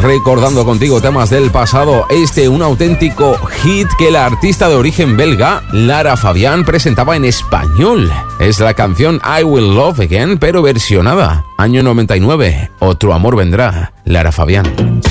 recordando contigo temas del pasado. Un auténtico hit que la artista de origen belga, Lara Fabián, presentaba en español. Es la canción I Will Love Again, pero versionada. Año 99, Otro amor vendrá, Lara Fabián.